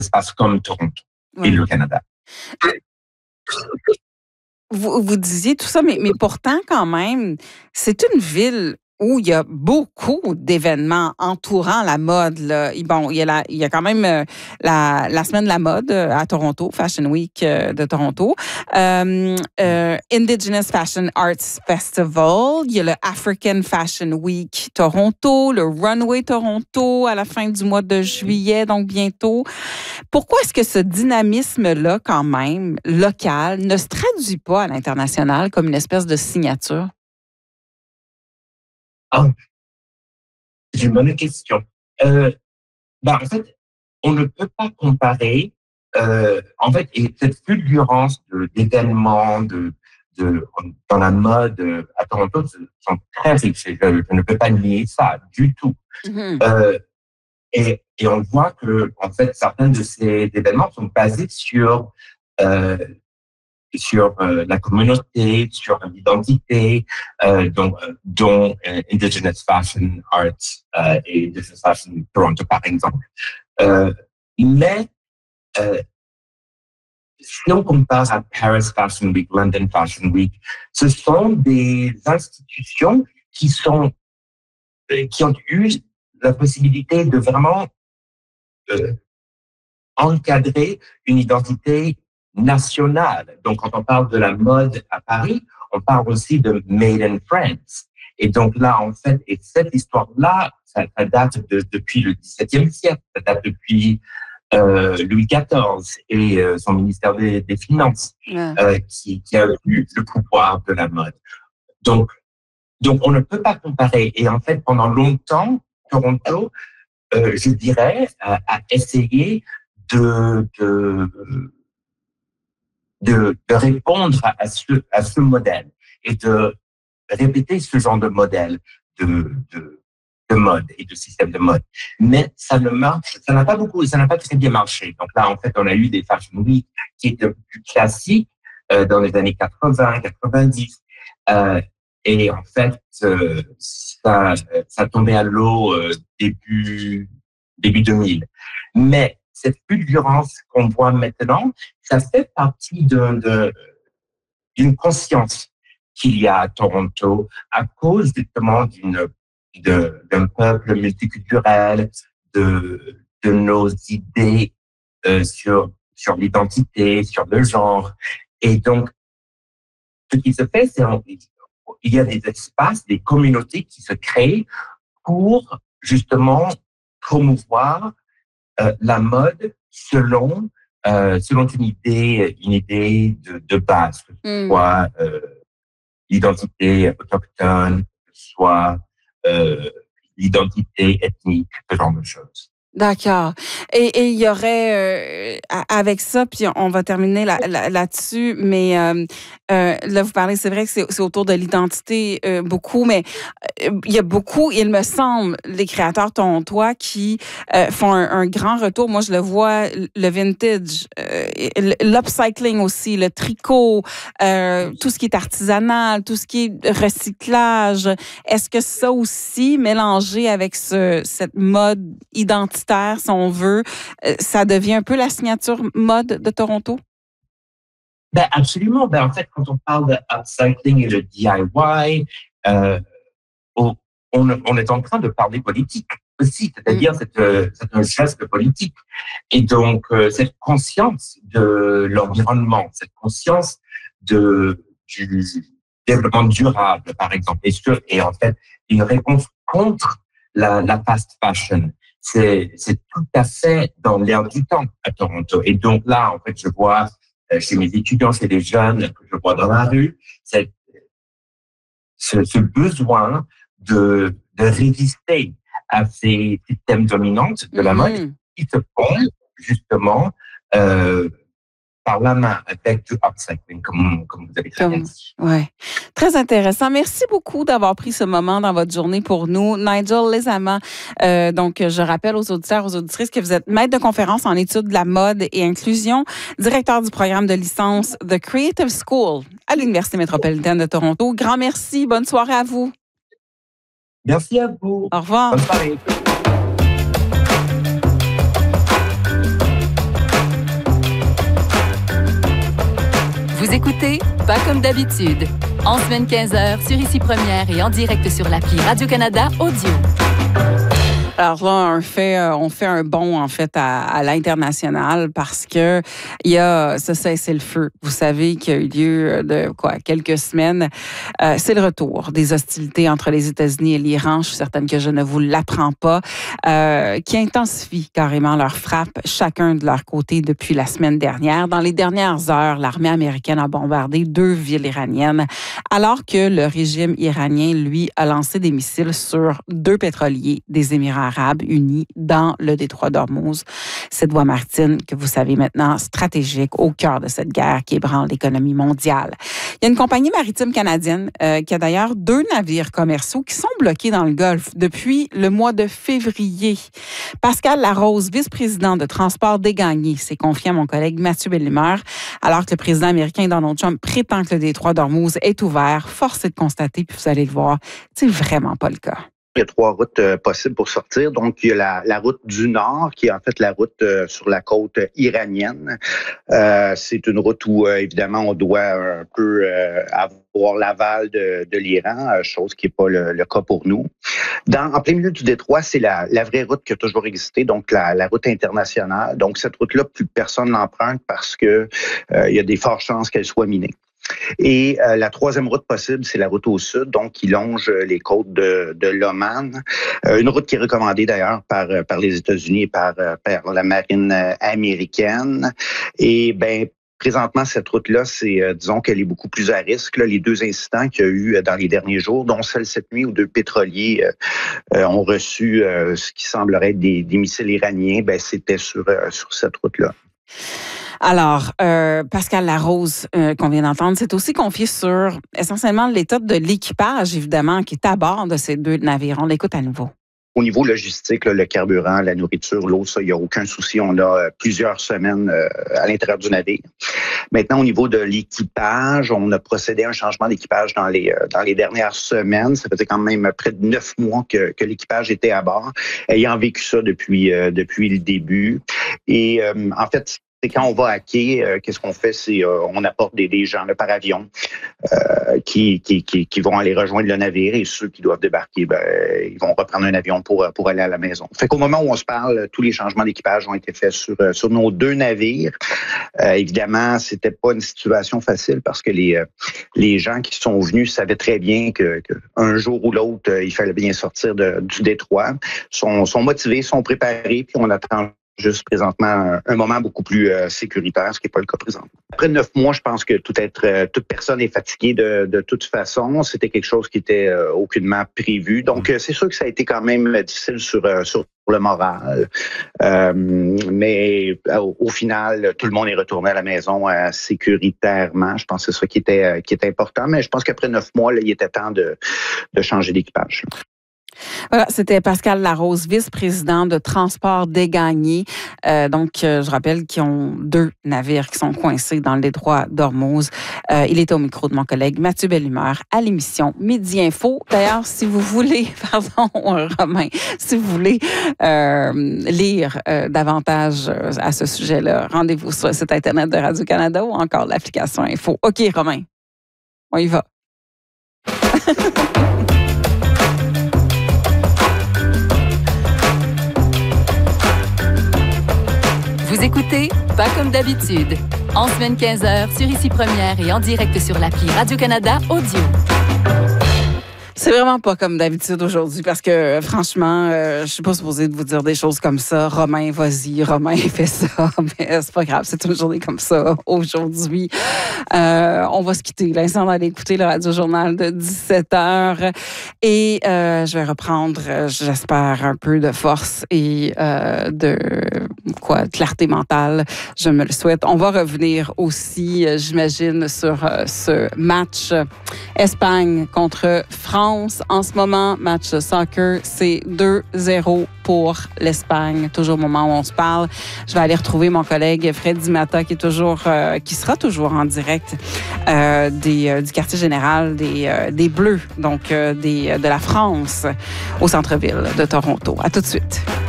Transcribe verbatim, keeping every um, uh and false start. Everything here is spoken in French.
espaces comme Toronto Oui. et le Canada. Vous, vous disiez tout ça, mais, mais pourtant, quand même, c'est une ville où il y a beaucoup d'événements entourant la mode. Là. Et bon, il y a, la, il y a quand même euh, la, la semaine de la mode euh, à Toronto, Fashion Week euh, de Toronto, euh, euh, Indigenous Fashion Arts Festival, il y a le African Fashion Week Toronto, le Runway Toronto à la fin du mois de juillet, donc bientôt. Pourquoi est-ce que ce dynamisme-là, quand même, local, ne se traduit pas à l'international comme une espèce de signature? Ah, c'est une bonne question. Euh, ben, en fait, on ne peut pas comparer, euh, en fait, et cette fulgurance de, d'événements de, de, dans la mode euh, à Toronto sont très riches. Et je, je ne peux pas nier ça du tout. Mm-hmm. Euh, et, et on voit que, en fait, certains de ces événements sont basés sur euh, sur euh, la communauté, sur l'identité, euh, dont, dont euh, Indigenous Fashion Arts euh, et Indigenous Fashion Toronto, par exemple. Euh, mais euh, si on compare à Paris Fashion Week, London Fashion Week, ce sont des institutions qui sont euh, qui ont eu la possibilité de vraiment euh, encadrer une identité nationale. Donc, quand on parle de la mode à Paris, on parle aussi de Made in France. Et donc là, en fait, et cette histoire-là, ça, ça date de, depuis le dix-septième siècle, ça date depuis euh, Louis quatorze et euh, son ministère des, des Finances, Ouais. euh, qui, qui a eu le pouvoir de la mode. Donc, donc, on ne peut pas comparer. Et en fait, pendant longtemps, Toronto, euh, je dirais, a, a essayé de, de, de, de répondre à ce, à ce modèle et de répéter ce genre de modèle de, de, de mode et de système de mode. Mais ça ne marche, ça n'a pas beaucoup, ça n'a pas très bien marché. Donc là, en fait, on a eu des fashion week qui étaient plus classiques euh, dans les années quatre-vingts, quatre-vingt-dix. Euh, et en fait, euh, ça, ça tombait à l'eau euh, début, début deux mille. Mais cette fulgurance qu'on voit maintenant, ça fait partie de, de, d'une conscience qu'il y a à Toronto à cause justement d'une, de, d'un peuple multiculturel, de, de nos idées euh, sur, sur l'identité, sur le genre. Et donc, ce qui se fait, c'est il y a des espaces, des communautés qui se créent pour justement promouvoir euh, la mode selon euh, selon une idée une idée de, de base, que ce soit euh, l'identité autochtone, que ce soit euh, l'identité ethnique, ce genre de choses. D'accord. Et, et il y aurait, euh, avec ça, puis on va terminer là, là, là-dessus, mais euh, euh, là, vous parlez, c'est vrai que c'est, c'est autour de l'identité euh, beaucoup, mais euh, il y a beaucoup, il me semble, les créateurs torontois qui euh, font un, un grand retour. Moi, je le vois, le vintage, euh, l'upcycling aussi, le tricot, euh, tout ce qui est artisanal, tout ce qui est recyclage. Est-ce que ça aussi, mélangé avec ce, cette mode identitaire, si on veut, ça devient un peu la signature mode de Toronto? Ben absolument. Ben en fait, quand on parle de upcycling et de D I Y, euh, on, on est en train de parler politique aussi, c'est-à-dire mm. c'est, euh, c'est un geste politique. Et donc, euh, cette conscience de l'environnement, cette conscience de, du développement durable, par exemple, et, sur, et en fait, une réponse contre la, la fast fashion. C'est, c'est tout à fait dans l'air du temps à Toronto. Et donc là, en fait, je vois euh, chez mes étudiants, chez les jeunes que je vois dans la rue, c'est ce, ce besoin de, de résister à ces systèmes dominants de la mode mm-hmm. qui se font justement euh, par la main avec du upcycling, comme, comme vous avez très bien dit. Ouais. Très intéressant. Merci beaucoup d'avoir pris ce moment dans votre journée pour nous. Nigel Lezama, euh, donc je rappelle aux auditeurs, aux auditrices que vous êtes maître de conférence en études de la mode et inclusion, directeur du programme de licence The Creative School à l'Université métropolitaine de Toronto. Grand merci. Bonne soirée à vous. Merci à vous. Au revoir. Bonne soirée. Vous écoutez Pas comme d'habitude. En semaine quinze heures sur Ici Première et en direct sur l'appli Radio-Canada Audio. Alors là, on fait, on fait un bond, en fait, à, à l'international parce que il y a ce cessez-le-feu. Vous savez qu'il y a eu lieu de, quoi, quelques semaines. Euh, c'est le retour des hostilités entre les États-Unis et l'Iran. Je suis certaine que je ne vous l'apprends pas. Euh, qui intensifient carrément leurs frappes, chacun de leur côté depuis la semaine dernière. Dans les dernières heures, l'armée américaine a bombardé deux villes iraniennes, alors que le régime iranien, lui, a lancé des missiles sur deux pétroliers des Émirats arabes unis dans le détroit d'Ormuz. Cette voie maritime que vous savez maintenant stratégique au cœur de cette guerre qui ébranle l'économie mondiale. Il y a une compagnie maritime canadienne euh, qui a d'ailleurs deux navires commerciaux qui sont bloqués dans le Golfe depuis le mois de février. Pascal Larose, vice-président de Transport des Gagnés, s'est confié à mon collègue Mathieu Bellemare, alors que le président américain Donald Trump prétend que le détroit d'Ormuz est ouvert. Force est de constater, puis vous allez le voir, c'est vraiment pas le cas. Il y a trois routes euh, possibles pour sortir. Donc, il y a la, la route du Nord, qui est en fait la route euh, sur la côte iranienne. Euh, c'est une route où, euh, évidemment, on doit un peu euh, avoir l'aval de, de l'Iran, euh, chose qui n'est pas le, le cas pour nous. Dans, en plein milieu du détroit, c'est la, la vraie route qui a toujours existé, donc la, la route internationale. Donc, cette route-là, plus personne l'emprunte parce que euh, il y a des fortes chances qu'elle soit minée. Et euh, la troisième route possible, c'est la route au sud, donc qui longe les côtes de, de l'Oman. Euh, une route qui est recommandée d'ailleurs par, par les États-Unis et par, par la marine américaine. Et ben présentement, cette route-là, c'est, euh, disons qu'elle est beaucoup plus à risque. Là. Les deux incidents qu'il y a eu dans les derniers jours, dont celle cette nuit où deux pétroliers euh, euh, ont reçu euh, ce qui semblerait être des, des missiles iraniens, ben c'était sur, euh, sur cette route-là. Alors, euh, Pascal Larose, euh, qu'on vient d'entendre, s'est aussi confié sur essentiellement l'état de l'équipage, évidemment, qui est à bord de ces deux navires. On l'écoute à nouveau. Au niveau logistique, là, le carburant, la nourriture, l'eau, ça, il n'y a aucun souci. On a euh, plusieurs semaines euh, à l'intérieur du navire. Maintenant, au niveau de l'équipage, on a procédé à un changement d'équipage dans les euh, dans les dernières semaines. Ça faisait quand même près de neuf mois que, que l'équipage était à bord, ayant vécu ça depuis euh, depuis le début. Et euh, en fait, c'est quand on va à quai, euh, qu'est-ce qu'on fait? C'est euh, on apporte des, des gens là, par avion euh, qui, qui, qui, qui vont aller rejoindre le navire et ceux qui doivent débarquer, ben, ils vont reprendre un avion pour, pour aller à la maison. Fait qu'au moment où on se parle, tous les changements d'équipage ont été faits sur, sur nos deux navires. Euh, évidemment, c'était pas une situation facile parce que les, euh, les gens qui sont venus savaient très bien que, que un jour ou l'autre, il fallait bien sortir de, du détroit. Sont, sont motivés, sont préparés, puis on attend juste présentement un, un moment beaucoup plus euh, sécuritaire, ce qui n'est pas le cas présent. Après neuf mois, je pense que tout être, euh, toute personne est fatiguée de, de toute façon. C'était quelque chose qui était euh, aucunement prévu. Donc, euh, c'est sûr que ça a été quand même difficile sur, euh, sur le moral. Euh, mais au, au final, tout le monde est retourné à la maison euh, sécuritairement. Je pense que c'est ça qui était, euh, qui était important. Mais je pense qu'après neuf mois, là, il était temps de, de changer d'équipage. Voilà, c'était Pascal Larose, vice-président de Transport des Gagnés. Euh, donc, euh, je rappelle qu'ils ont deux navires qui sont coincés dans le détroit d'Ormuz. Euh, il était au micro de mon collègue Mathieu Bellemare à l'émission Midi Info. D'ailleurs, si vous voulez, pardon, Romain, si vous voulez euh, lire euh, davantage à ce sujet-là, rendez-vous sur le site Internet de Radio-Canada ou encore l'application Info. OK, Romain, on y va. Vous écoutez Pas comme d'habitude. En semaine quinze heures sur Ici Première et en direct sur l'appli Radio-Canada Audio. C'est vraiment pas comme d'habitude aujourd'hui parce que franchement, euh, je suis pas supposée de vous dire des choses comme ça. Romain, vas-y, Romain, fais ça. Mais c'est pas grave, c'est une journée comme ça aujourd'hui. Euh, on va se quitter. L'instant d'aller écouter le radio-journal de dix-sept heures et euh, je vais reprendre, j'espère, un peu de force et euh, de quoi, clarté mentale. Je me le souhaite. On va revenir aussi, j'imagine, sur euh, ce match Espagne contre France. En ce moment, match de soccer, c'est deux zéro pour l'Espagne. Toujours au moment où on se parle. Je vais aller retrouver mon collègue Freddy Mata qui est toujours, euh, qui sera toujours en direct euh, des, euh, du quartier général des, euh, des Bleus, donc euh, des, de la France, au centre-ville de Toronto. À tout de suite.